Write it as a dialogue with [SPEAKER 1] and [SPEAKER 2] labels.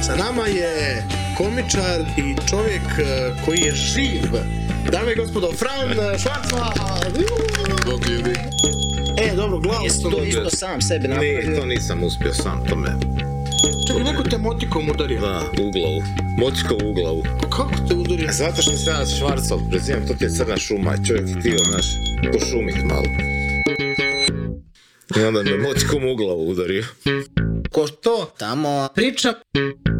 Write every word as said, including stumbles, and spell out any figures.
[SPEAKER 1] Sa nama je komičar i čovjek koji je živ. Dame i gospodo, Fran Švarcman!
[SPEAKER 2] Bog ljudi.
[SPEAKER 1] E, dobro, glavu
[SPEAKER 3] Jesi
[SPEAKER 1] sam
[SPEAKER 3] to
[SPEAKER 1] dobio.
[SPEAKER 3] isto sam sebi napravio?
[SPEAKER 2] Ne, to nisam uspio sam, to me...
[SPEAKER 1] Čekaj, neko te motikom udario.
[SPEAKER 2] Da, u glavu. Moćko u glavu.
[SPEAKER 1] Kako te udario?
[SPEAKER 2] Zato što se ja Švarcov prezivam, to ti je crna šuma, čovjek htio, znaš, pošumit malo. I onda me moćkom u glavu udario.
[SPEAKER 3] Ko to? Tamo priča